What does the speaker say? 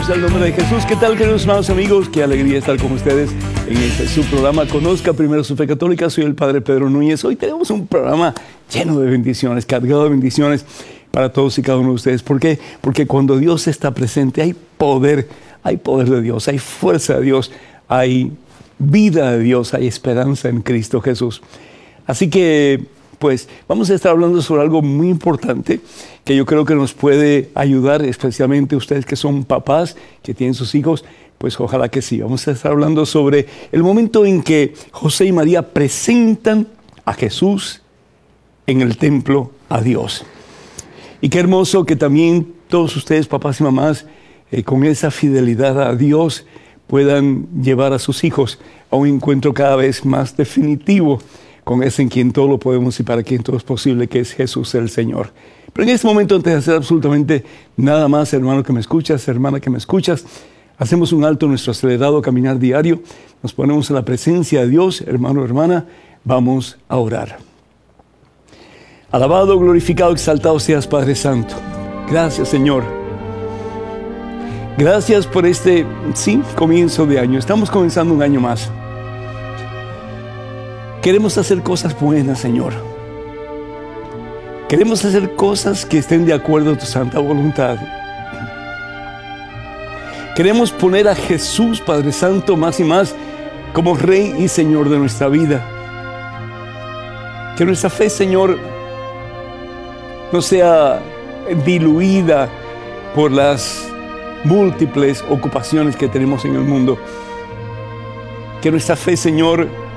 Al nombre de Jesús. ¿Qué tal, queridos hermanos amigos? Qué alegría estar con ustedes en su programa Conozca Primero su Fe Católica. Soy el Padre Pedro Núñez. Hoy tenemos un programa lleno de bendiciones, cargado de bendiciones para todos y cada uno de ustedes. ¿Por qué? Porque cuando Dios está presente hay poder de Dios, hay fuerza de Dios, hay vida de Dios, hay esperanza en Cristo Jesús. Así que, pues, vamos a estar hablando sobre algo muy importante que yo creo que nos puede ayudar, especialmente ustedes que son papás, que tienen sus hijos, pues ojalá que sí. Vamos a estar hablando sobre el momento en que José y María presentan a Jesús en el templo a Dios. Y qué hermoso que también todos ustedes, papás y mamás, con esa fidelidad a Dios, puedan llevar a sus hijos a un encuentro cada vez más definitivo con ese en quien todo lo podemos y para quien todo es posible, que es Jesús el Señor. Pero en este momento, antes de hacer absolutamente nada más, hermano que me escuchas, hermana que me escuchas, hacemos un alto en nuestro acelerado caminar diario, nos ponemos en la presencia de Dios, hermano, hermana, vamos a orar. Alabado, glorificado, exaltado seas, Padre Santo. Gracias, Señor. Gracias por este, comienzo de año. Estamos comenzando un año más. Queremos hacer cosas buenas, Señor. Queremos hacer cosas que estén de acuerdo a tu santa voluntad. Queremos poner a Jesús, Padre Santo, más y más como Rey y Señor de nuestra vida. Que nuestra fe, Señor, no sea diluida por las múltiples ocupaciones que tenemos en el mundo. Que nuestra fe, Señor,